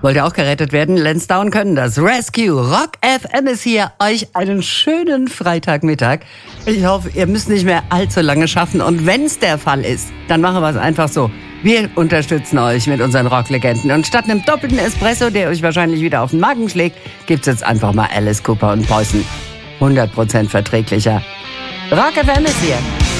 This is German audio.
Wollt ihr auch gerettet werden? Lansdowne können das. Rescue Rock FM ist hier. Euch einen schönen Freitagmittag. Ich hoffe, ihr müsst nicht mehr allzu lange schaffen. Und wenn es der Fall ist, dann machen wir es einfach so. Wir unterstützen euch mit unseren Rocklegenden. Und statt einem doppelten Espresso, der euch wahrscheinlich wieder auf den Magen schlägt, gibt's jetzt einfach mal Alice Cooper und Poison. 100% verträglicher. Rock FM ist hier.